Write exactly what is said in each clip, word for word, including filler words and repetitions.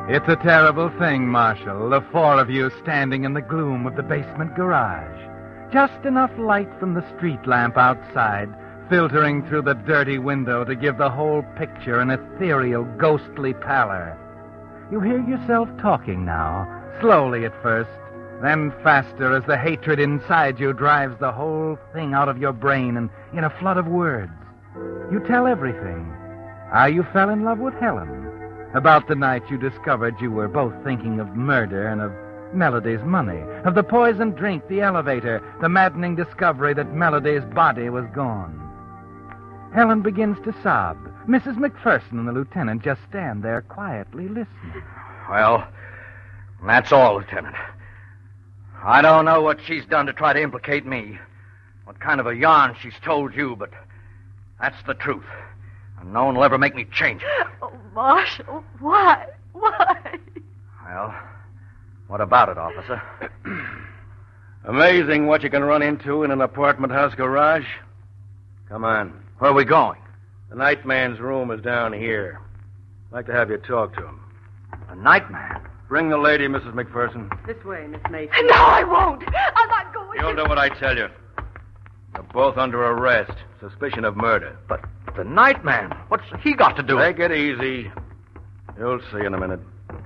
It's a terrible thing, Marshal, the four of you standing in the gloom of the basement garage. Just enough light from the street lamp outside filtering through the dirty window to give the whole picture an ethereal, ghostly pallor. You hear yourself talking now, slowly at first, then faster as the hatred inside you drives the whole thing out of your brain and in a flood of words. You tell everything. How you fell in love with Helen. About the night you discovered you were both thinking of murder and of Melody's money, of the poisoned drink, the elevator, the maddening discovery that Melody's body was gone. Helen begins to sob. Missus McPherson and the lieutenant just stand there quietly listening. Well, that's all, Lieutenant. I don't know what she's done to try to implicate me, what kind of a yarn she's told you, but that's the truth. And no one will ever make me change it. Oh, Marshal, why? Why? Well, what about it, officer? Amazing what you can run into in an apartment house garage. Come on. Where are we going? The nightman's room is down here. I'd like to have you talk to him. The nightman? Bring the lady, Missus McPherson. This way, Miss Mason. No, I won't. I'm not going. You'll do what I tell you. You're both under arrest. Suspicion of murder. But the nightman, what's he got to do? Take it easy. You'll see in a minute.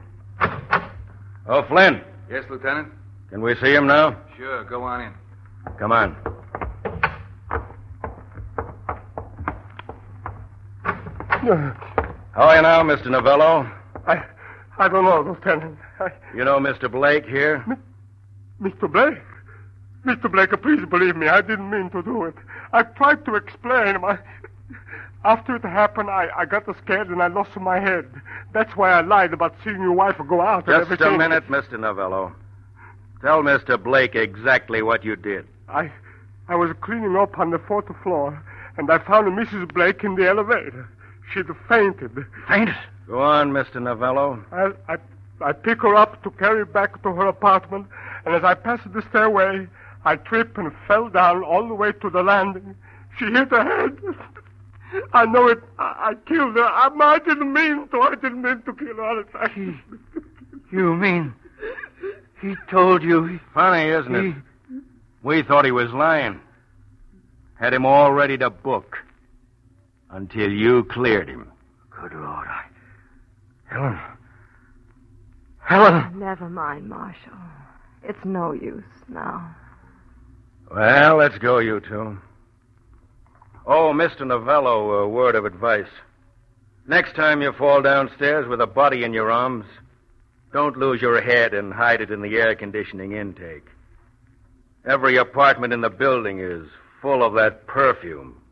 Oh, Flynn. Yes, Lieutenant? Can we see him now? Sure, go on in. Come on. How are you now, Mister Novello? I I don't know, Lieutenant. I... You know Mister Blake here? Mi- Mister Blake? Mister Blake, please believe me. I didn't mean to do it. I tried to explain. My... After it happened, I, I got scared and I lost my head. That's why I lied about seeing your wife go out and Just everything. a minute, Mister Novello. Tell Mister Blake exactly what you did. I I was cleaning up on the fourth floor, and I found Missus Blake in the elevator. She'd fainted. Fainted? Go on, Mister Novello. I, I, I pick her up to carry back to her apartment, and as I passed the stairway, I tripped and fell down all the way to the landing. She hit her head. I know it. I, I killed her. I, I didn't mean to. I didn't mean to kill her. He, you mean he told you? Funny, isn't it? We thought he was lying. Had him all ready to book. Until you cleared him. Good Lord, I... Helen. Helen. Never mind, Marshal. It's no use now. Well, let's go, you two. Oh, Mister Novello, a word of advice. Next time you fall downstairs with a body in your arms, don't lose your head and hide it in the air conditioning intake. Every apartment in the building is full of that perfume.